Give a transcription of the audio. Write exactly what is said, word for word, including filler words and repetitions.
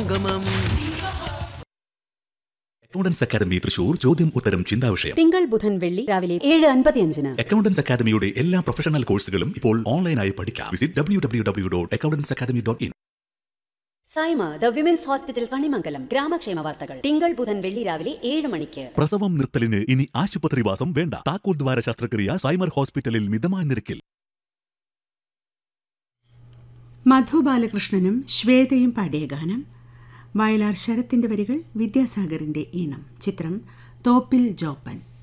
സംഗമം. Accountants academy Thrissur ചോദ്യം ഉത്തരം ചിന്താവിഷയം തിങ്കൾ ബുധൻ വെള്ളി രാവിലെ ഏഴ് അൻപത്തിയഞ്ചിന്. അക്കൗണ്ടൻസ് അക്കാദമിയുടെ എല്ലാ പ്രൊഫഷണൽ കോഴ്സുകളും ഇപ്പോൾ ഓൺലൈനായി പഠിക്കാം. Visit W W W dot accountants academy dot in. Saima the women's hospital Kanimangalam ഗ്രാമക്ഷേമ വാർത്തകൾ തിങ്കൾ ബുധൻ വെള്ളി രാവിലെ ഏഴ് മണിക്ക്. പ്രസവം നിർത്തലിന് ഇനി ആശുപത്രിവാസം വേണ്ട. താക്കോൽ ദ്വാര ശസ്ത്രക്രിയ സൈമർ ഹോസ്പിറ്റലിൽ മിതമായ നിരക്കിൽ. മധു ബാലകൃഷ്ണനും ശ്വേതയും പാടിയ ഗാനം. വയലാർ ശരത്തിന്റെ വരികൾ, വിദ്യാസാഗറിന്റെ ഈണം. ചിത്രം തോപ്പിൽ ജോപ്പൻ.